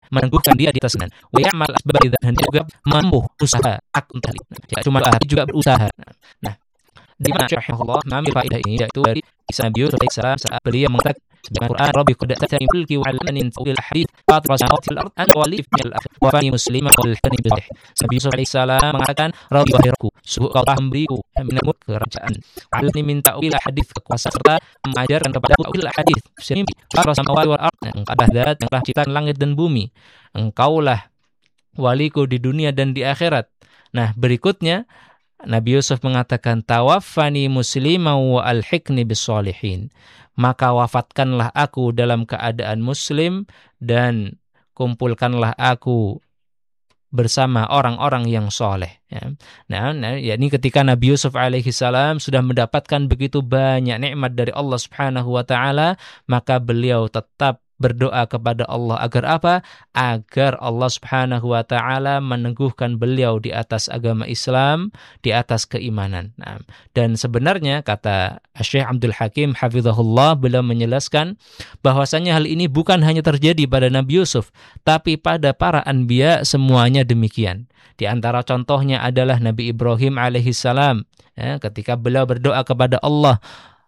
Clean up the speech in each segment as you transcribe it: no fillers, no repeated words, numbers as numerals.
meneguhkan dia di atas kebenaran. Wa ya'mal asbab dan dia juga menempuh usaha untuk tidak cuma doa, juga berusaha. Nah, di mana rahimahullah mengambil faedah ini, yaitu dari kisah Nabi Yusuf alaihissalam saat beliau mengatakan sebagai Quran, Rabbi qad atani mulki wa 'allamani min ta'wil al-hadits fatir as-samawati wal ard anta waliyyi fil akhirah wa fani musliman wal tani bil salih. Nabi Yusuf alaihissalam mengatakan, Rabbi wahirku, sungguh kau telah memberiku minumut kerajaan, 'allamani min ta'wil al-hadits, kekuasaan serta mengajarkan kepadaku ta'wil al-hadits, mimpi fatir as-samawati wal ard, engkau zat yang telah ciptakan langit dan bumi, engkaulah waliku di dunia dan di akhirat. Nah, berikutnya Nabi Yusuf mengatakan, tawaffani musliman wa alhiqni bis-shalihin. Maka wafatkanlah aku dalam keadaan muslim dan kumpulkanlah aku bersama orang-orang yang soleh. Ya. Nah, yakni ketika Nabi Yusuf alaihi salam sudah mendapatkan begitu banyak nikmat dari Allah Subhanahu wa taala, maka beliau tetap berdoa kepada Allah agar apa? Agar Allah Subhanahu wa taala meneguhkan beliau di atas agama Islam, di atas keimanan. Nah, dan sebenarnya kata Syekh Abdul Hakim hafizahullah, beliau menjelaskan bahwasanya hal ini bukan hanya terjadi pada Nabi Yusuf, tapi pada para anbiya semuanya demikian. Di antara contohnya adalah Nabi Ibrahim alaihi salam, ya, ketika beliau berdoa kepada Allah,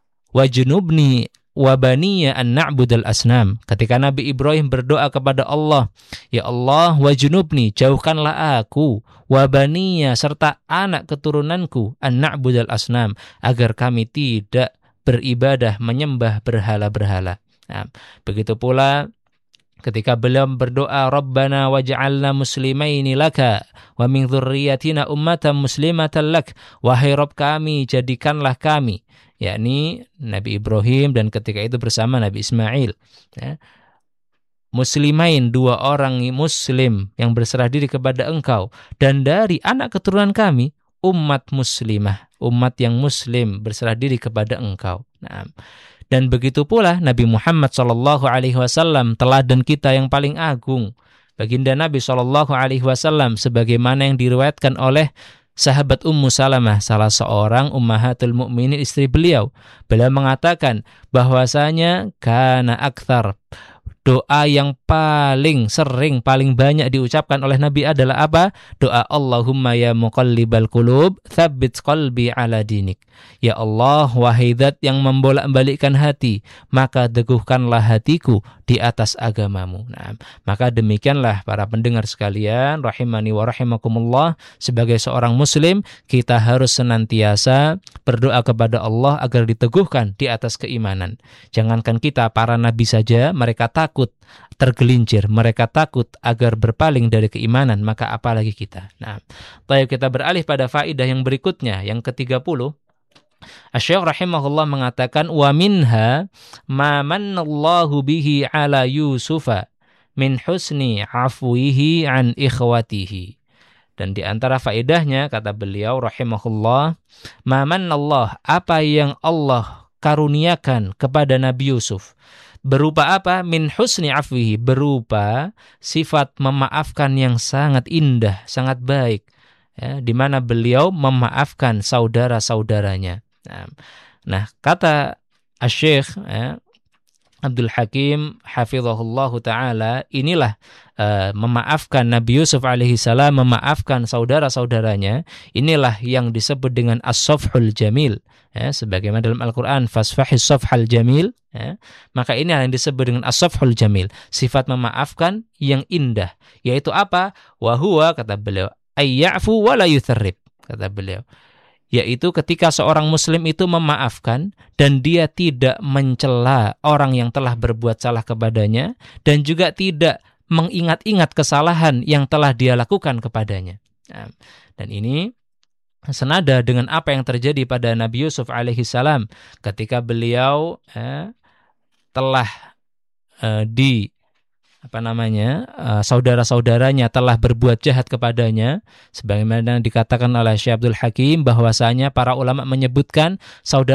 wajnubni wa baniya an na'budal asnam. Ketika Nabi Ibrahim berdoa kepada Allah, ya Allah, wajnubni, jauhkanlah aku, wa baniya, serta anak keturunanku, an na'budal asnam, agar kami tidak beribadah menyembah berhala-berhala. Nah, begitu pula ketika beliau berdoa, Rabbana waj'alna muslimaini laka wa min dzurriyyatina ummatan muslimatan lak. Wahai Rabb kami, jadikanlah kami, yakni Nabi Ibrahim dan ketika itu bersama Nabi Ismail, ya, muslimain, dua orang muslim yang berserah diri kepada engkau, dan dari anak keturunan kami umat muslimah, umat yang muslim berserah diri kepada engkau. Nah, dan begitu pula Nabi Muhammad SAW, teladan kita yang paling agung, baginda Nabi SAW, sebagaimana yang diriwayatkan oleh sahabat Ummu Salamah, salah seorang ummahatul mukminin, istri beliau. Beliau mengatakan bahwasanya kana aktsar, doa yang paling sering, paling banyak diucapkan oleh Nabi adalah apa? Doa Allahumma ya muqallibal qulub, tsabbit qalbi ala dinik. Ya Allah, wahai zat yang membolak-balikkan hati, maka teguhkanlah hatiku di atas agamamu. Nah, maka demikianlah para pendengar sekalian, rahimani wa rahimakumullah, sebagai seorang muslim, kita harus senantiasa berdoa kepada Allah agar diteguhkan di atas keimanan. Jangankan kita, para nabi saja, mereka takut tergelincir, mereka takut agar berpaling dari keimanan, maka apalagi kita. Nah, baik, kita beralih pada faedah yang berikutnya, yang ke-30. Asy-Syaikh rahimahullah mengatakan, wa minha ma mannallahu bihi ala Yusufa min husni afwihi an ikhwatihi. Dan di antara faedahnya, kata beliau rahimahullah, ma mannallah, apa yang Allah karuniakan kepada Nabi Yusuf. Berupa apa? Min husni afwihi, berupa sifat memaafkan yang sangat indah, sangat baik, ya, di mana beliau memaafkan saudara-saudaranya. Nah, kata Asy-Syaikh Abdul Hakim hafizahullahu ta'ala, inilah memaafkan Nabi Yusuf alaihi salam, memaafkan saudara-saudaranya, inilah yang disebut dengan as-safhul jamil, ya, sebagaimana dalam Al-Quran, fasfahis safhal jamil, ya, maka ini yang disebut dengan as-safhul jamil, sifat memaafkan yang indah, yaitu apa? Wa huwa, kata beliau, ayya'fu wa la yutharrib, kata beliau, yaitu ketika seorang muslim itu memaafkan dan dia tidak mencela orang yang telah berbuat salah kepadanya, dan juga tidak mengingat-ingat kesalahan yang telah dia lakukan kepadanya. Nah, dan ini senada dengan apa yang terjadi pada Nabi Yusuf alaihi salam ketika beliau telah saudara-saudaranya telah berbuat jahat kepadanya, sebagaimana dikatakan oleh Syekh Abdul Hakim bahwasanya para ulama menyebutkan saudara